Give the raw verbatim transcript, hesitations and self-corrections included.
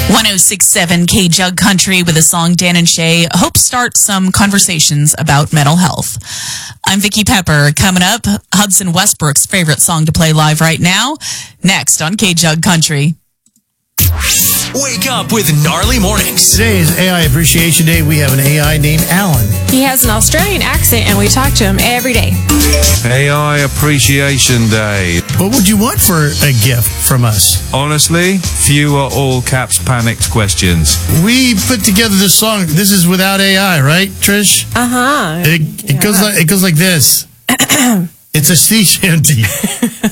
one oh six point seven K Jug Country with the song Dan and Shay hope start some conversations about mental health. I'm Vicki Pepper. Coming up, Hudson Westbrook's favorite song to play live right now, next on K Jug Country. Wake up with Gnarly Mornings. Today is A I Appreciation Day. We have an A I named Alan. He has an Australian accent, and we talk to him every day. A I Appreciation Day. What would you want for a gift from us? Honestly, fewer all caps panicked questions. We put together this song. This is without A I, right, Trish? Uh-huh. It, it, Yeah. goes like, it goes like this. It's a sea shanty.